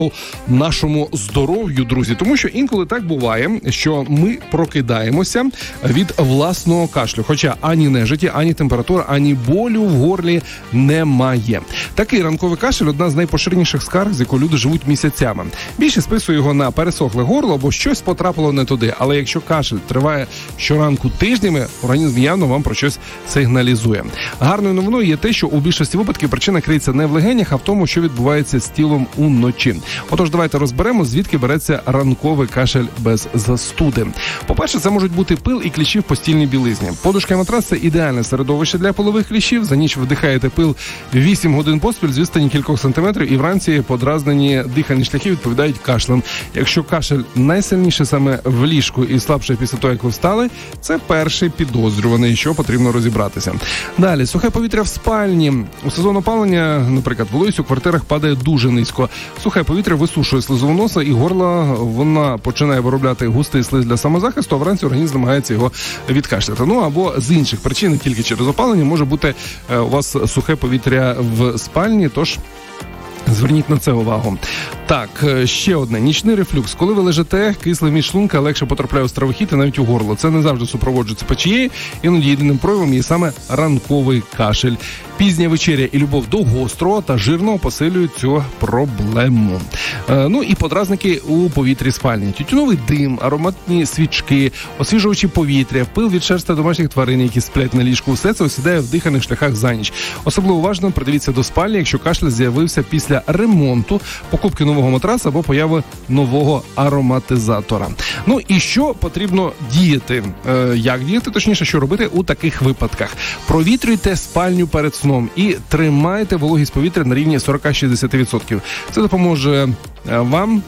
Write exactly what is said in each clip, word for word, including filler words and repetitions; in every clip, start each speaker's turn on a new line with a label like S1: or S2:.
S1: нашому здоров'ю, друзі, тому що інколи так буває, що ми прокидаємося від власного кашлю, хоча ані нежиті, ані температура, ані болю в горлі немає. Такий ранковий кашель – одна з найпоширеніших скарг, з якою люди живуть місяцями. Більше списує його на пересохле горло, або щось потрапило не туди. Але якщо кашель триває щоранку тижнями, організм явно вам про щось сигналізує. Гарною новиною є те, що у більшості випадків причина криється не в легенях, а в тому, що відбувається з тілом уночі. Отож, давайте розберемо, звідки береться ранковий кашель без застуди. По-перше, це можуть бути пил і кліщі в постільній білизні. Подушка і матрац – це ідеальне середовище для пилових кліщів. За ніч вдихаєте пил вісім годин поспіль з відстані кількох сантиметрів, і вранці подразнені дихальні шляхи відповідають кашлем. Якщо кашель найсильніше саме в ліжку і слабше після того, як ви встали, це перший підозрюваний, що потрібно розібратися. Далі, сухе повітря в спальні. У сезон опалення, наприклад, вологість у квартирах падає дуже низько. Сухе повітря висушує слизову носа і горла, вона починає виробляти густий слиз для самозахисту, а вранці організм намагається його відкашляти. Ну, або з інших причин, не тільки через опалення, може бути е, у вас сухе повітря в спальні, тож зверніть на це увагу. Так, ще одне. Нічний рефлюкс. Коли ви лежите, кисле міжшлунка легше потрапляє у стравохід і навіть у горло. Це не завжди супроводжується печією, іноді єдиним проявом є саме ранковий кашель. Пізня вечеря і любов до гострого та жирного посилюють цю проблему. Е, ну і подразники у повітрі спальні. Тютюновий дим, ароматні свічки, освіжувачі повітря, пил від шерсти домашніх тварин, які сплять на ліжку. Все це осідає в дихальних шляхах за ніч. Особливо уважно придивіться до спальні, якщо кашель з'явився після ремонту, покупки нового матраса або появи нового ароматизатора. Ну і що потрібно діяти? Е, як діяти, точніше, що робити у таких випадках? Провітрюйте спальню перед сном і тримайте вологість повітря на рівні сорок-шістдесят відсотків. Це допоможе вам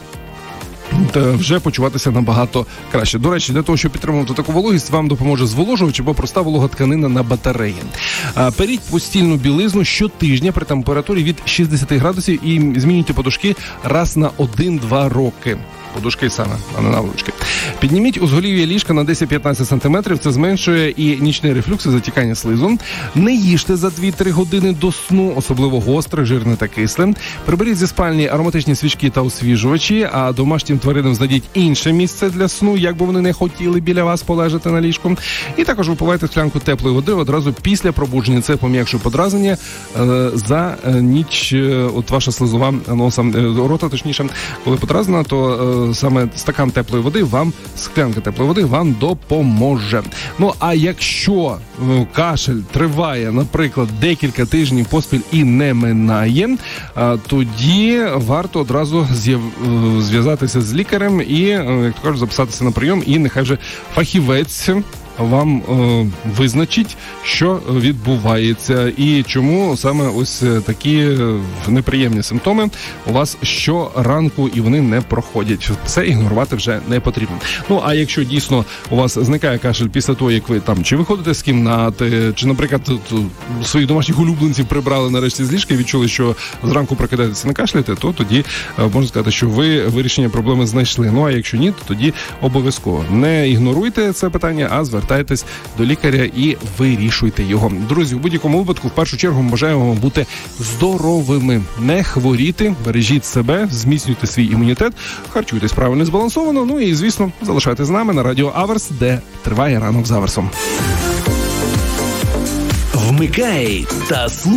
S1: вже почуватися набагато краще. До речі, для того, щоб підтримувати таку вологість, вам допоможе зволожувач або проста волога тканина на батареї. Періть постільну білизну щотижня при температурі від шістдесят градусів і змінюйте подушки раз на один-два роки. Подушки саме, а не наволочки. Підніміть узголів'я ліжка на десять-п'ятнадцять сантиметрів, це зменшує і нічний рефлюкс, і затікання слизу. Не їжте за дві-три години до сну, особливо гостре, жирне та кисле. Приберіть зі спальні ароматичні свічки та освіжувачі, а домашнім тваринам знайдіть інше місце для сну, як би вони не хотіли біля вас полежати на ліжку. І також випивайте склянку теплої води одразу після пробудження. Це пом'якшує подразнення е, за ніч. Е, от ваша слизова носа, е, рота, точніше, коли подразнена, то е, саме стакан теплої води вам, склянка теплої води вам допоможе. Ну, а якщо е, кашель триває, наприклад, декілька тижнів поспіль і не минає, е, тоді варто одразу з'яв... е, зв'язатися з лікарем і, е, як то кажуть, записатися на прийом, і нехай вже фахівець вам е, визначить, що відбувається і чому саме ось такі неприємні симптоми у вас щоранку і вони не проходять. Це ігнорувати вже не потрібно. Ну, а якщо дійсно у вас зникає кашель після того, як ви там чи виходите з кімнати, чи, наприклад, своїх домашніх улюбленців прибрали нарешті з ліжка і відчули, що зранку прокидаєтеся не кашляєте, то тоді е, можна сказати, що ви вирішення проблеми знайшли. Ну, а якщо ні, то тоді обов'язково не ігноруйте це питання, а звертайтеся Звертайтесь до лікаря і вирішуйте його. Друзі, у будь-якому випадку, в першу чергу, ми бажаємо вам бути здоровими, не хворіти, бережіть себе, зміцнюйте свій імунітет, харчуйтесь правильно, збалансовано, ну і, звісно, залишайтесь з нами на радіо Аверс, де триває ранок з Аверсом.
S2: Вмикай та слухай.